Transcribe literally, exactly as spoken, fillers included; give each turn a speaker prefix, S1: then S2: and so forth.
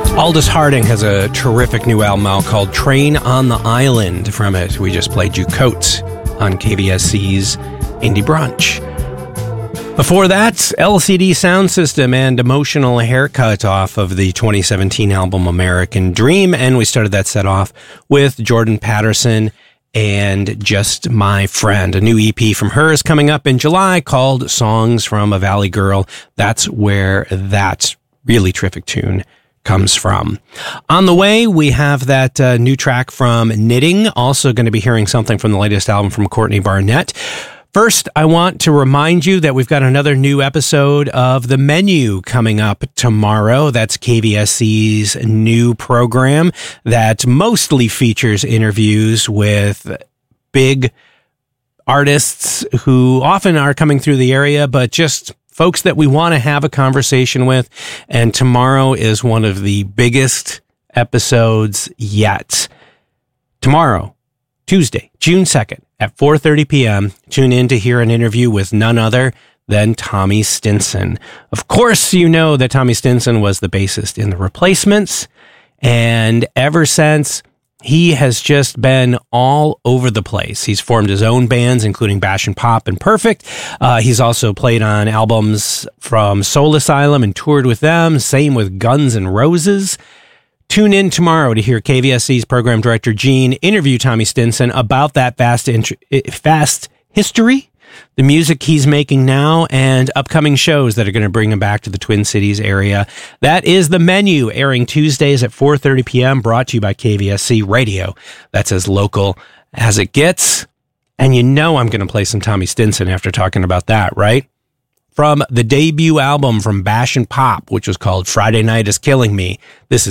S1: Aldous Harding has a terrific new album out called Train on the Island. From it, we just played you Coates on K V S C's Indie Brunch. Before that, L C D Sound System and Emotional Haircut off of the twenty seventeen album American Dream. And we started that set off with Jordan Patterson and Just My Friend. A new E P from her is coming up in July called Songs from a Valley Girl. That's where that really terrific tune comes from. On the way, we have that uh, new track from Knitting. Also going to be hearing something from the latest album from Courtney Barnett. First, I want to remind you that we've got another new episode of The Menu coming up tomorrow. That's K V S C's new program that mostly features interviews with big artists who often are coming through the area, but just folks that we want to have a conversation with. And tomorrow is one of the biggest episodes yet. Tomorrow, Tuesday, June second at four thirty p.m., tune in to hear an interview with none other than Tommy Stinson. Of course, you know that Tommy Stinson was the bassist in The Replacements. And ever since, he has just been all over the place. He's formed his own bands, including Bash and Pop and Perfect. Uh, he's also played on albums from Soul Asylum and toured with them. Same with Guns N' Roses. Tune in tomorrow to hear K V S C's program director Gene interview Tommy Stinson about that fast, int- fast history, the music he's making now, and upcoming shows that are going to bring him back to the Twin Cities area. That is The Menu, airing Tuesdays at four thirty p.m., brought to you by K V S C Radio. That's as local as it gets. And you know I'm going to play some Tommy Stinson after talking about that, right? From the debut album from Bash and Pop, which was called Friday Night Is Killing Me, this is